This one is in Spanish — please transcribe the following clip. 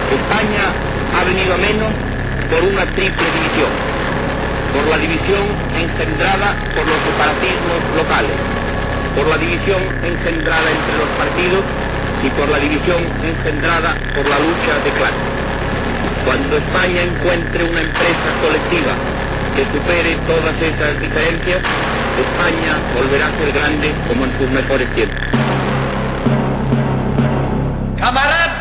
España ha venido a menos por una triple división. Por la división engendrada por los separatismos locales, por la división engendrada entre los partidos y por la división engendrada por la lucha de clases. Cuando España encuentre una empresa colectiva que supere todas esas diferencias, España volverá a ser grande como en sus mejores tiempos. ¡Camarada!